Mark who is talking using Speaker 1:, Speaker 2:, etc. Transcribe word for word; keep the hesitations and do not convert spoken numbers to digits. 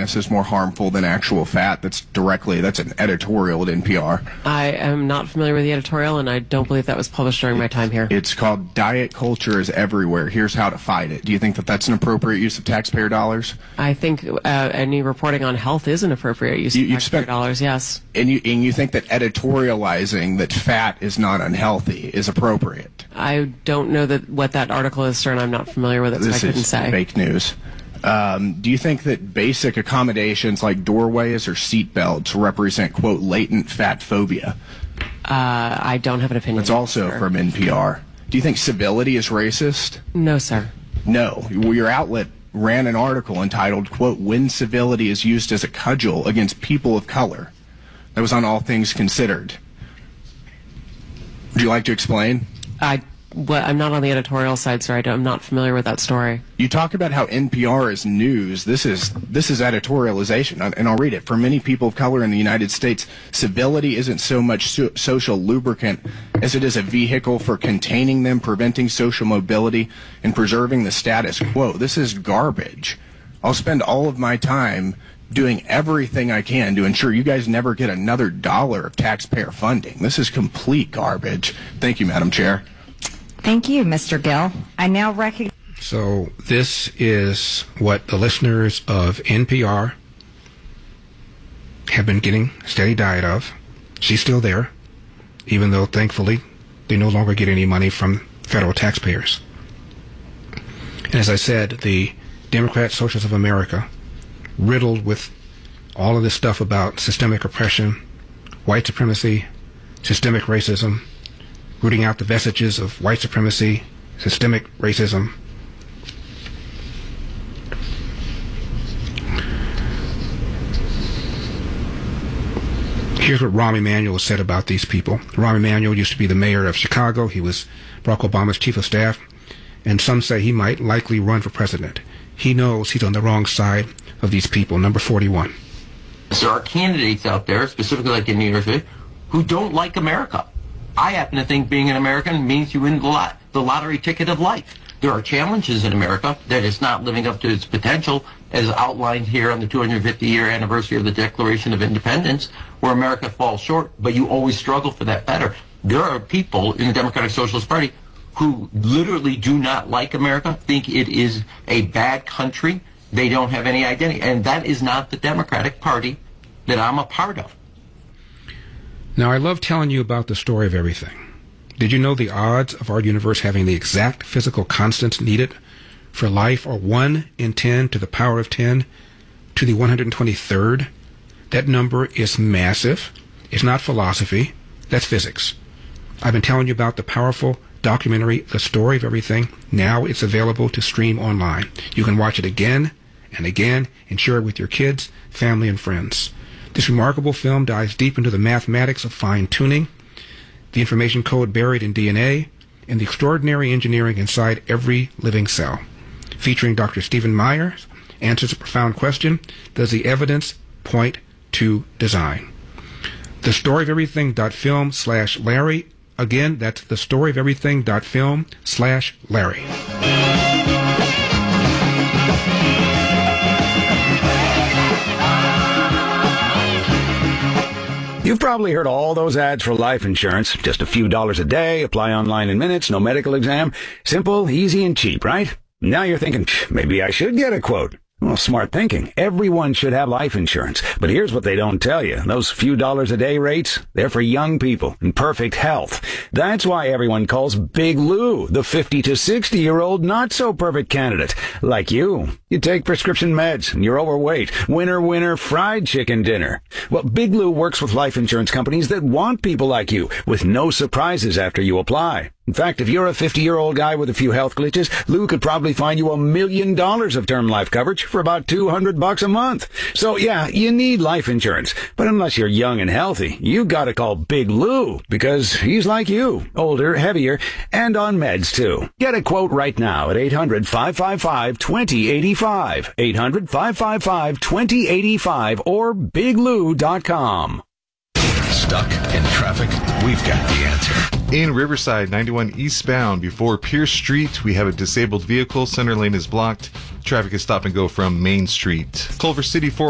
Speaker 1: fatness is more harmful than actual fat. That's directly, that's an editorial at N P R.
Speaker 2: I am not familiar with the editorial, and I don't believe that was published during my time here.
Speaker 1: It's called Diet Culture is Everywhere. Here's how to fight it. Do you think that that's an appropriate use of taxpayer dollars?
Speaker 2: I think uh, any reporting on health is an appropriate use
Speaker 1: You-
Speaker 2: of
Speaker 1: you've
Speaker 2: taxpayer
Speaker 1: spent-
Speaker 2: dollars, yes.
Speaker 1: And you, and you think that editorializing that fat is not unhealthy is appropriate?
Speaker 2: I don't know that what that article is, sir, and I'm not familiar with it, so I
Speaker 1: This
Speaker 2: couldn't
Speaker 1: is
Speaker 2: say.
Speaker 1: fake news. Um, do you think that basic accommodations like doorways or seat belts represent, quote, latent fat phobia?
Speaker 2: Uh, I don't have an opinion.
Speaker 1: It's also
Speaker 2: sir.
Speaker 1: from N P R. Do you think civility is racist?
Speaker 2: No, sir.
Speaker 1: No. Well, your outlet ran an article entitled, quote, When Civility is Used as a Cudgel Against People of Color. That was on All Things Considered. Would you like to explain?
Speaker 2: I, well, I'm not on the editorial side, sir. I don't, I'm not familiar with that story.
Speaker 1: You talk about how N P R is news. This is this is editorialization, and I'll read it. For many people of color in the United States, civility isn't so much so- social lubricant as it is a vehicle for containing them, preventing social mobility, and preserving the status quo. This is garbage. I'll spend all of my time doing everything I can to ensure you guys never get another dollar of taxpayer funding. This is complete garbage. Thank you, Madam Chair.
Speaker 3: Thank you, Mister Gill. I now recognize...
Speaker 4: So this is what the listeners of N P R have been getting a steady diet of. She's still there, even though, thankfully, they no longer get any money from federal taxpayers. And as I said, the Democrat Socialists of America, riddled with all of this stuff about systemic oppression, white supremacy, systemic racism, rooting out the vestiges of white supremacy, systemic racism. Here's what Rahm Emanuel said about these people. Rahm Emanuel used to be the mayor of Chicago. He was Barack Obama's chief of staff, and some say he might likely run for president. He knows he's on the wrong side of these people. Number forty-one.
Speaker 5: There are candidates out there, specifically like in New York City, who don't like America. I happen to think being an American means you win the, lot, the lottery ticket of life. There are challenges in America that is not living up to its potential, as outlined here on the two hundred fifty year anniversary of the Declaration of Independence, where America falls short, but you always struggle for that better. There are people in the Democratic Socialist Party who literally do not like America, think it is a bad country. They don't have any identity. And that is not the Democratic Party that I'm a part of.
Speaker 4: Now, I love telling you about the story of everything. Did you know the odds of our universe having the exact physical constants needed for life are one in ten to the power of ten to the one hundred twenty-third? That number is massive. It's not philosophy. That's physics. I've been telling you about the powerful documentary, The Story of Everything. Now it's available to stream online. You can watch it again and again and share it with your kids, family, and friends. This remarkable film dives deep into the mathematics of fine-tuning, the information code buried in D N A, and the extraordinary engineering inside every living cell. Featuring Doctor Stephen Myers, answers a profound question: does the evidence point to design? The story of everything dot film slash Larry. Again, that's the story of everything dot film slash Larry.
Speaker 6: You've probably heard all those ads for life insurance. Just a few dollars a day, apply online in minutes, no medical exam. Simple, easy, and cheap, right? Now you're thinking, maybe I should get a quote. Well, smart thinking. Everyone should have life insurance. But here's what they don't tell you. Those few dollars a day rates, they're for young people in perfect health. That's why everyone calls Big Lou the fifty to sixty year old not so perfect candidate. Like you. You take prescription meds and you're overweight. Winner, winner, fried chicken dinner. Well, Big Lou works with life insurance companies that want people like you with no surprises after you apply. In fact, if you're a fifty-year-old guy with a few health glitches, Lou could probably find you a million dollars of term life coverage for about two hundred bucks a month. So yeah, you need life insurance. But unless you're young and healthy, you gotta call Big Lou, because he's like you, older, heavier, and on meds too. Get a quote right now at eight hundred, five five five, two zero eight five, eight hundred, five five five, two zero eight five, or big lou dot com.
Speaker 7: Stuck in traffic? We've got the answer.
Speaker 8: In Riverside, ninety-one eastbound before Pierce Street, we have a disabled vehicle. Center lane is blocked. Traffic is stop and go from Main Street. Culver City, four